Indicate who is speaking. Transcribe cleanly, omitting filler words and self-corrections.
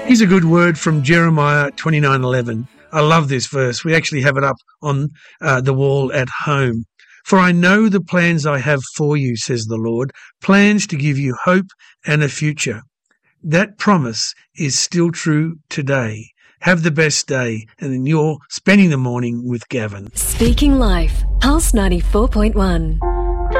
Speaker 1: Here's a good word from Jeremiah 29:11. I love this verse. We actually have it up on the wall at home. For I know the plans I have for you, says the Lord, plans to give you hope and a future. That promise is still true today. Have the best day, and then you're spending the morning with Gavin.
Speaker 2: Speaking Life, Pulse 94.1.